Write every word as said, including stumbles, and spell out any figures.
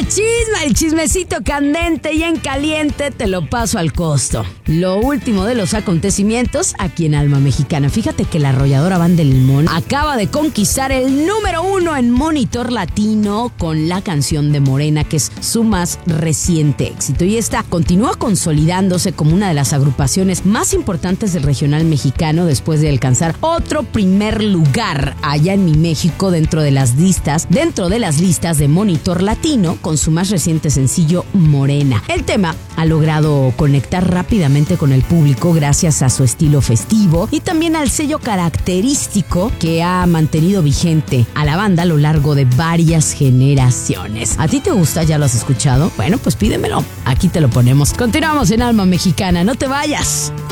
chisme, el chismecito candente y en caliente te lo paso al costo. Lo último de los acontecimientos aquí en Alma Mexicana. Fíjate que la arrolladora Banda El Limón acaba de conquistar el número uno en Monitor Latino con la canción de Morena, que es su más reciente éxito. Y esta continúa consolidándose como una de las agrupaciones más importantes del regional mexicano después de alcanzar otro primer lugar allá en mi México dentro de las listas, dentro de las listas de Monitor Latino con su más reciente sencillo Morena. El tema ha logrado conectar rápidamente con el público gracias a su estilo festivo y también al sello característico que ha mantenido vigente a la banda a lo largo de varias generaciones. ¿A ti te gusta? ¿Ya lo has escuchado? Bueno, pues pídemelo. Aquí te lo ponemos. Continuamos en Alma Mexicana. No te vayas.